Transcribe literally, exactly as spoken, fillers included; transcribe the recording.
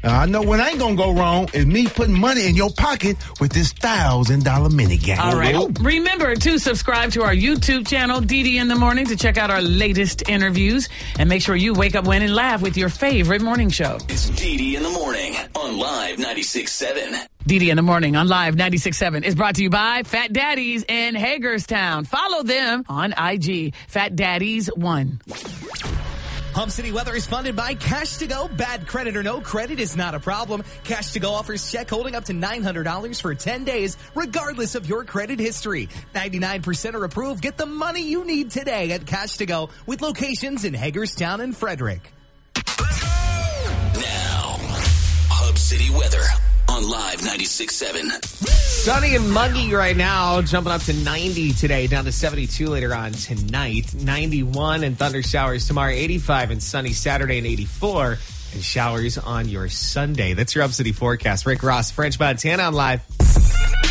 Uh, I know what ain't gonna go wrong is me putting money in your pocket with this thousand dollar mini game. All right. Remember to subscribe to our YouTube channel, D D in the Morning, to check out our latest interviews. And make sure you wake up, win, and laugh with your favorite morning show. It's D D in the Morning on Live ninety-six point seven. D D in the Morning on Live ninety-six point seven is brought to you by Fat Daddies in Hagerstown. Follow them on I G, Fat Daddies one. Hub City Weather is funded by Cash to Go. Bad credit or no credit is not a problem. Cash to Go offers check holding up to nine hundred dollars for ten days, regardless of your credit history. ninety-nine percent are approved. Get the money you need today at Cash to Go with locations in Hagerstown and Frederick. Now, Hub City Weather on Live ninety-six point seven. Sunny and muggy right now, jumping up to ninety today, down to seventy-two later on tonight. ninety-one and thunder showers tomorrow, eighty-five and sunny Saturday and eighty-four and showers on your Sunday. That's your Hub City forecast. Rick Ross, French Montana on Live.